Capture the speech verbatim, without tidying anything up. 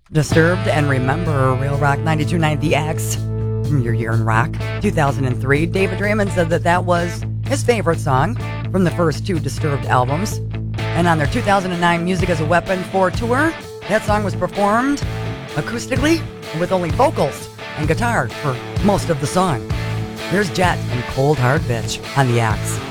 Disturbed and Remember, Real Rock ninety-two point nine The X from Your Year in Rock two thousand three. David Draymond said that that was his favorite song from the first two Disturbed albums. And on their two thousand nine Music as a Weapon four tour, that song was performed acoustically with only vocals and guitar for most of the song. Here's Jet and Cold Hard Bitch on The X.